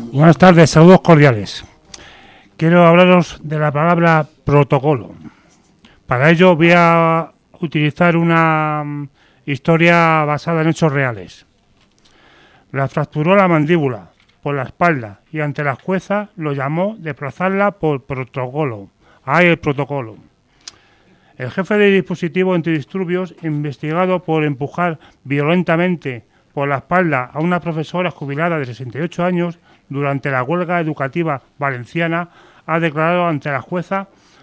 Buenas tardes, saludos cordiales. Quiero hablaros de la palabra protocolo. Para ello voy a utilizar una historia basada en hechos reales. La fracturó la mandíbula por la espalda y ante la jueza lo llamó desplazarla por protocolo. ¡Ay, el protocolo! El jefe de dispositivo antidisturbios, investigado por empujar violentamente por la espalda a una profesora jubilada de 68 años durante la huelga educativa valenciana, ha declarado ante la jueza.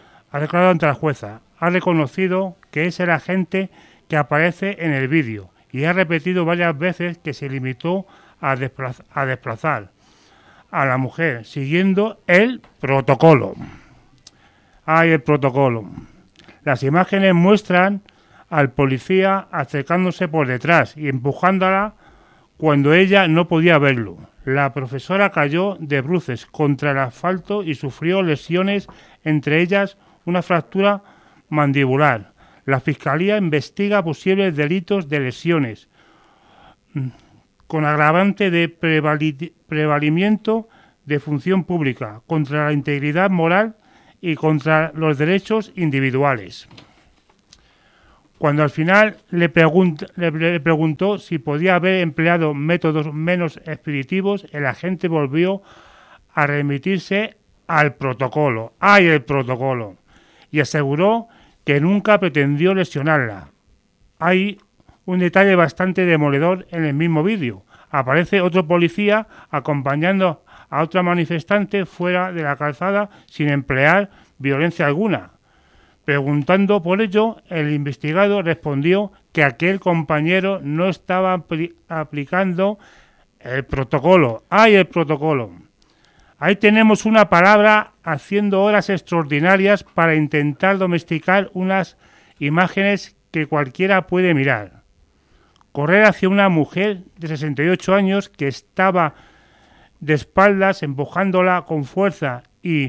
Ha reconocido que es el agente que aparece en el vídeo y ha repetido varias veces que se limitó a desplazar a la mujer siguiendo el protocolo. ¡Ay, el protocolo! Las imágenes muestran al policía acercándose por detrás y empujándola cuando ella no podía verlo. La profesora cayó de bruces contra el asfalto y sufrió lesiones, entre ellas una fractura mandibular. La Fiscalía investiga posibles delitos de lesiones, con agravante de prevalimiento de función pública, contra la integridad moral y contra los derechos individuales. Cuando al final le preguntó si podía haber empleado métodos menos expeditivos, el agente volvió a remitirse al protocolo. ¡Ay, el protocolo! Y aseguró que nunca pretendió lesionarla. Hay un detalle bastante demoledor en el mismo vídeo. Aparece otro policía acompañando a otra manifestante fuera de la calzada sin emplear violencia alguna. Preguntando por ello, el investigado respondió que aquel compañero no estaba aplicando el protocolo. ¡Ay, el protocolo! Ahí tenemos una palabra haciendo horas extraordinarias para intentar domesticar unas imágenes que cualquiera puede mirar. Correr hacia una mujer de 68 años que estaba de espaldas empujándola con fuerza y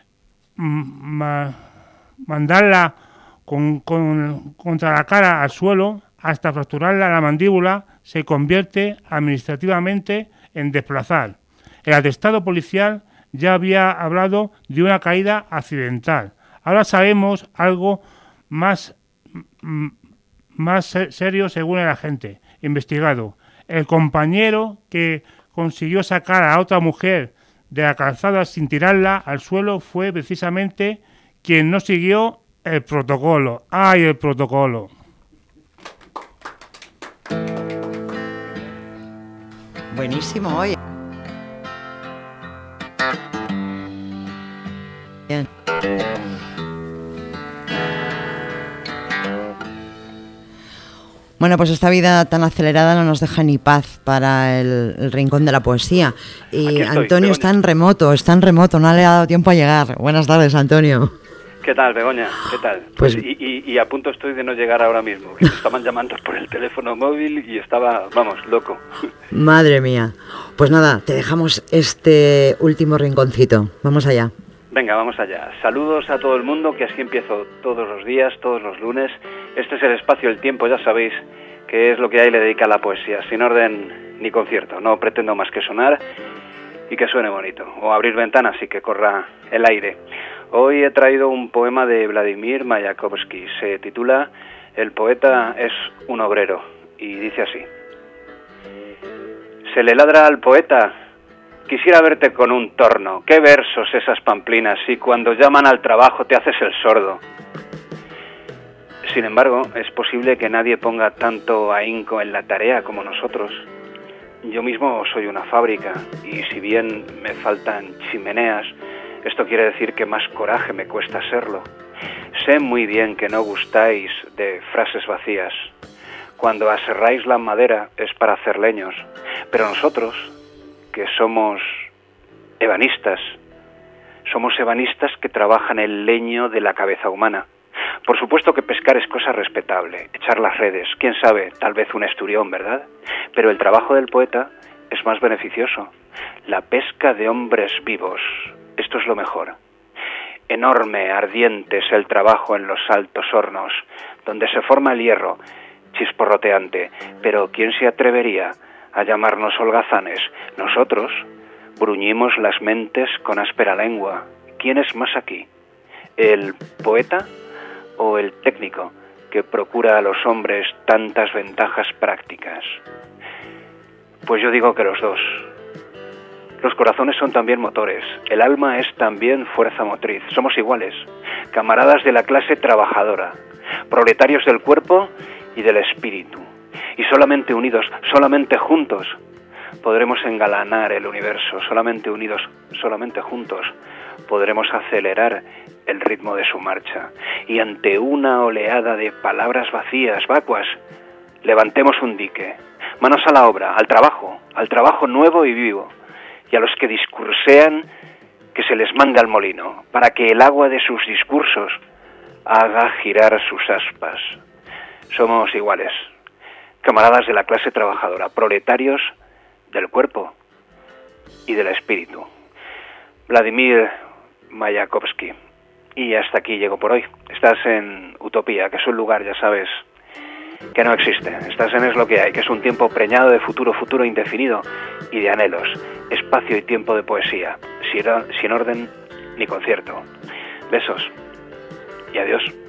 mandarla contra la cara al suelo hasta fracturarla la mandíbula se convierte administrativamente en desplazar. El atestado policial ya había hablado de una caída accidental. Ahora sabemos algo más serio según el agente investigado. El compañero que consiguió sacar a otra mujer de la calzada sin tirarla al suelo fue precisamente quien no siguió el protocolo. ¡Ay, el protocolo! Buenísimo, oye. Bien. Bueno, pues esta vida tan acelerada no nos deja ni paz para el rincón de la poesía. Y Antonio está en remoto, no le ha dado tiempo a llegar. Buenas tardes, Antonio. ¿Qué tal, Begoña? ¿Qué tal? Pues y a punto estoy de no llegar ahora mismo. Que me estaban llamando por el teléfono móvil y estaba, loco. Madre mía. Pues nada, te dejamos este último rinconcito. Vamos allá. Venga, vamos allá. Saludos a todo el mundo, que así empiezo todos los días, todos los lunes. Este es el espacio, el tiempo, ya sabéis, que es lo que hay le dedica a la poesía. Sin orden ni concierto. No pretendo más que sonar y que suene bonito. O abrir ventanas y que corra el aire. Hoy he traído un poema de Vladimir Mayakovsky. Se titula El poeta es un obrero y dice así. Se le ladra al poeta: quisiera verte con un torno. Qué versos esas pamplinas, y cuando llaman al trabajo te haces el sordo. Sin embargo, es posible que nadie ponga tanto ahínco en la tarea como nosotros. Yo mismo soy una fábrica, y si bien me faltan chimeneas, esto quiere decir que más coraje me cuesta serlo. Sé muy bien que no gustáis de frases vacías. Cuando aserráis la madera es para hacer leños, pero nosotros, que somos ebanistas que trabajan el leño de la cabeza humana. Por supuesto que pescar es cosa respetable, echar las redes, quién sabe, tal vez un esturión, ¿verdad? Pero el trabajo del poeta es más beneficioso. La pesca de hombres vivos, esto es lo mejor. Enorme, ardiente es el trabajo en los altos hornos, donde se forma el hierro, chisporroteante, pero ¿quién se atrevería a llamarnos holgazanes? Nosotros, Bruñimos las mentes con áspera lengua. ¿Quién es más aquí? ¿El poeta o el técnico que procura a los hombres tantas ventajas prácticas? Pues yo digo que los dos. Los corazones son también motores, el alma es también fuerza motriz. Somos iguales, camaradas de la clase trabajadora, proletarios del cuerpo y del espíritu. Y solamente unidos, solamente juntos, podremos engalanar el universo. Solamente unidos, solamente juntos, podremos acelerar el ritmo de su marcha. Y ante una oleada de palabras vacías, vacuas, levantemos un dique. Manos a la obra, al trabajo nuevo y vivo. Y a los que discursean, que se les mande al molino, para que el agua de sus discursos haga girar sus aspas. Somos iguales, camaradas de la clase trabajadora, proletarios del cuerpo y del espíritu. Vladimir Mayakovsky. Y hasta aquí llego por hoy. Estás en Utopía, que es un lugar, ya sabes, que no existe. Estás en Es lo que hay, que es un tiempo preñado de futuro indefinido y de anhelos, espacio y tiempo de poesía, sin orden ni concierto. Besos y adiós.